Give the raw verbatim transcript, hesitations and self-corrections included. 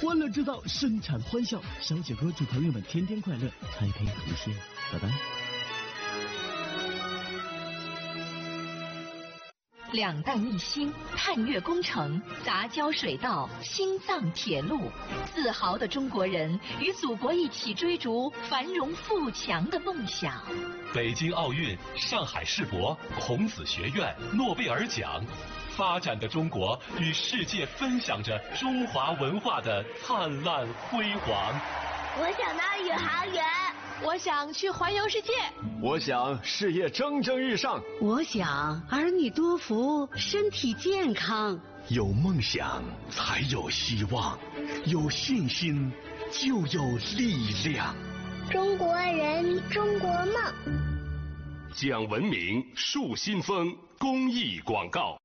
欢乐制造，生产欢笑。小九哥祝朋友们天天快乐，财培无限，拜拜。 两弹一星、探月工程、杂交水稻、心脏铁路，自豪的中国人与祖国一起追逐繁荣富强的梦想。 北京奥运、上海世博、孔子学院、诺贝尔奖，发展的中国与世界分享着中华文化的灿烂辉煌。 我想当宇航员， 我想去环游世界， 我想事业蒸蒸日上， 我想儿女多福，身体健康。 有梦想才有希望，有信心就有力量。 中国人，中国梦。 讲文明，树新风公益广告。